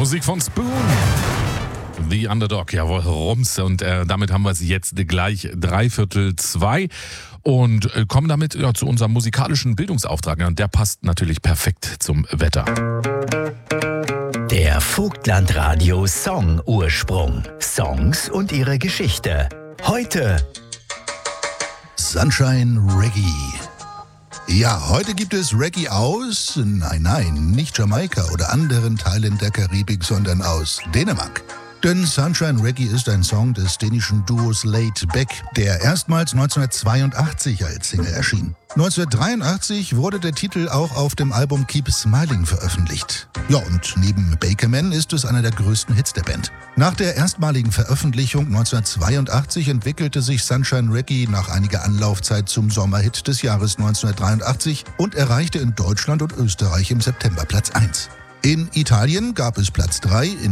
Musik von Spoon. The Underdog, jawohl, Rums. Und damit haben wir es jetzt gleich 3:45 und kommen damit zu unserem musikalischen Bildungsauftrag. Und der passt natürlich perfekt zum Wetter. Der Vogtlandradio Song Ursprung. Songs und ihre Geschichte. Heute Sunshine Reggae. Ja, heute gibt es Reggae aus, nein, nicht Jamaika oder anderen Teilen der Karibik, sondern aus Dänemark. Denn Sunshine Reggae ist ein Song des dänischen Duos Laid Back, der erstmals 1982 als Single erschien. 1983 wurde der Titel auch auf dem Album Keep Smiling veröffentlicht. Ja, und neben Bakerman ist es einer der größten Hits der Band. Nach der erstmaligen Veröffentlichung 1982 entwickelte sich Sunshine Reggae nach einiger Anlaufzeit zum Sommerhit des Jahres 1983 und erreichte in Deutschland und Österreich im September Platz 1. In Italien gab es Platz 3,